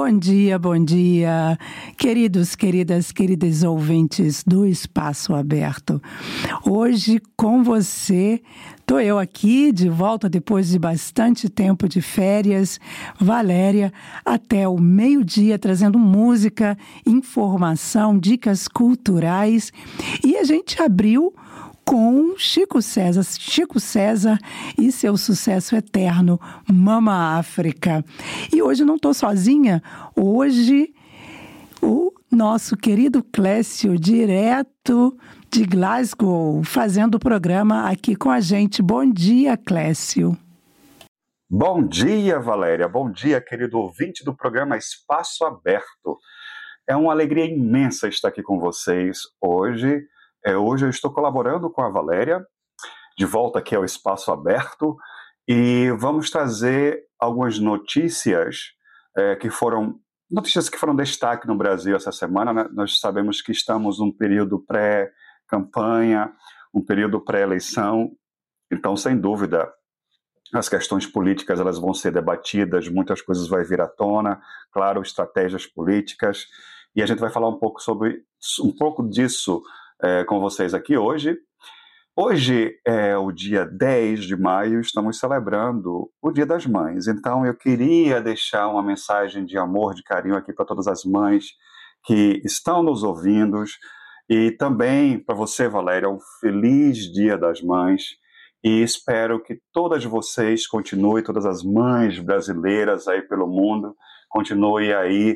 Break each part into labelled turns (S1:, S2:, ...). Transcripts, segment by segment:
S1: bom dia, queridos, queridas ouvintes do Espaço Aberto. Hoje com você, estou eu aqui de volta depois de bastante tempo de férias, Valéria, até o meio-dia, trazendo música, informação, dicas culturais. E a gente abriu com Chico César e seu sucesso eterno, Mama África. E hoje não estou sozinha, hoje o nosso querido Clécio, direto de Glasgow, fazendo o programa aqui com a gente. Bom dia, Clécio.
S2: Bom dia, Valéria. Bom dia, querido ouvinte do programa Espaço Aberto. É uma alegria imensa estar aqui com vocês hoje. Hoje eu estou colaborando com a Valéria, de volta aqui ao Espaço Aberto, e vamos trazer algumas notícias que foram destaque no Brasil essa semana, né? Nós sabemos que estamos num período pré-campanha, um período pré-eleição, então, sem dúvida, as questões políticas elas vão ser debatidas, muitas coisas vão vir à tona, claro, estratégias políticas, e a gente vai falar um pouco disso com vocês aqui hoje. Hoje é o dia 10 de maio, estamos celebrando o Dia das Mães. Então eu queria deixar uma mensagem de amor, de carinho aqui para todas as mães que estão nos ouvindo. E também para você, Valéria, um feliz Dia das Mães. E espero que todas vocês continuem, todas as mães brasileiras aí pelo mundo, continuem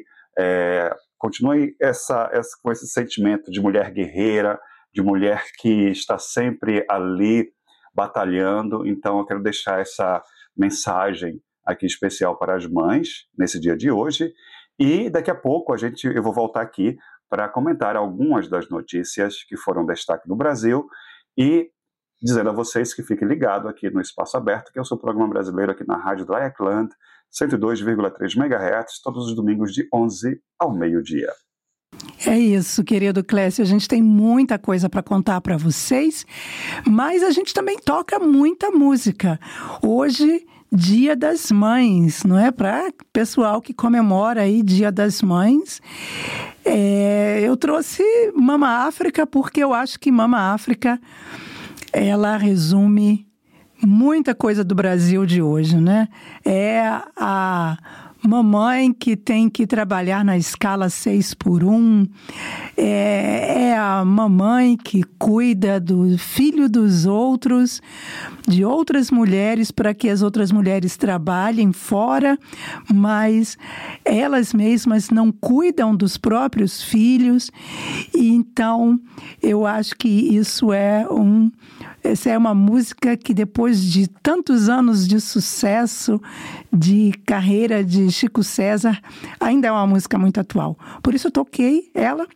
S2: com esse sentimento de mulher guerreira, de mulher que está sempre ali batalhando. Então eu quero deixar essa mensagem aqui especial para as mães nesse dia de hoje. E daqui a pouco eu vou voltar aqui para comentar algumas das notícias que foram destaque no Brasil e dizendo a vocês que fiquem ligados aqui no Espaço Aberto, que é o seu programa brasileiro aqui na Rádio Dreieckland, 102,3 MHz, todos os domingos de 11 ao meio-dia.
S1: É isso, querido Clécio, a gente tem muita coisa para contar para vocês, mas a gente também toca muita música. Hoje, Dia das Mães, não é? Para pessoal que comemora aí Dia das Mães. Eu trouxe Mama África porque eu acho que Mama África, ela resume muita coisa do Brasil de hoje, né? É a mamãe que tem que trabalhar na escala 6x1, é a mamãe que cuida do filho dos outros, de outras mulheres, para que as outras mulheres trabalhem fora, mas elas mesmas não cuidam dos próprios filhos. E então, eu acho que essa é uma música que, depois de tantos anos de sucesso, de carreira de Chico César, ainda é uma música muito atual. Por isso eu toquei ela.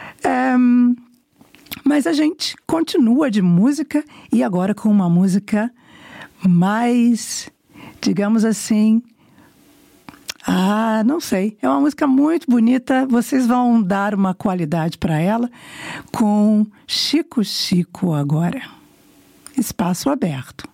S1: Mas a gente continua de música, e agora com uma música mais, digamos assim, não sei, é uma música muito bonita, vocês vão dar uma qualidade para ela, com Chico agora. Espaço Aberto.